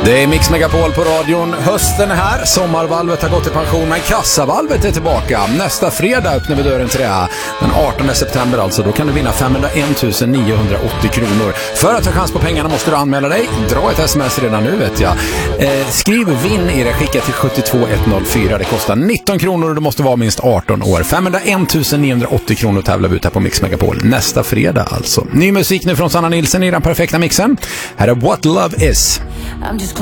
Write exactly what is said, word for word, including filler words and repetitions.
Det är Mix Megapol på radion. Hösten är här, sommarvalvet har gått i pension, men kassavalvet är tillbaka. Nästa fredag öppnar vi dörren till det. Den artonde september alltså, då kan du vinna femhundraen tusen niohundraåttio kronor. För att ha chans på pengarna måste du anmäla dig. Dra ett sms redan nu, vet jag. Eh, skriv vinn i det, skicka till sju två ett noll fyra. Det kostar nitton kronor och du måste vara minst arton år. femhundraen tusen niohundraåttio kronor tävlar vi ut här på Mix Megapol nästa fredag alltså. Ny musik nu från Sanna Nilsson i den perfekta mixen. Här är What Love Is.